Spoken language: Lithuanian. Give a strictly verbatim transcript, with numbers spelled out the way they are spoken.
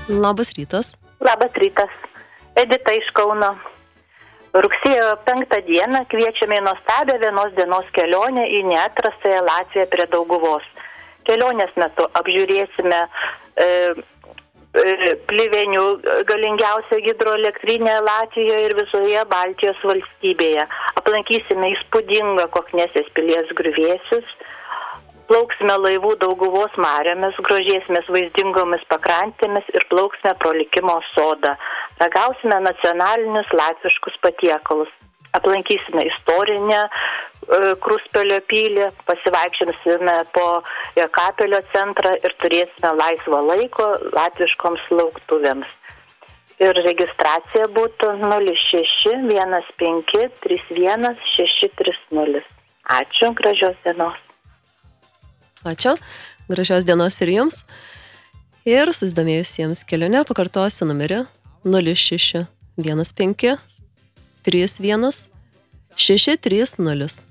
Labas rytas. Labas rytas. Edita iš Kauno. Rugsėjo penktą dieną kviečiame į nuostabią vienos dienos kelionę į neatrastąją Latviją prie Dauguvos. Kelionės metu apžiūrėsime e, e, Plivenių galingiausią hidroelektrinę Latvijoje ir visoje Baltijos valstybėje. Aplankysime įspūdingą Koknesės pilies griuvėsius. Plauksime laivų Dauguvos mariomis, grožėsimės vaizdingomis pakrantėmis ir plauksime pro likimo sodą. Ragausime nacionalinius latviškus patiekalus. Aplankysime istorinę e, Kruspelio pilį, pasivaikščiosime po Jekapelio centrą ir turėsime laisvo laiko latviškoms lauktuvėms. Ir registracija būtų nulis šeši vienas penki trys vienas šeši trys nulis. Ačiū, gražios dienos. Ačiū, gražios dienos ir jums. Ir susidomėjusiems kelionę pakartosiu numerį nulis šeši vienas penki trys vienas šeši trys nulis.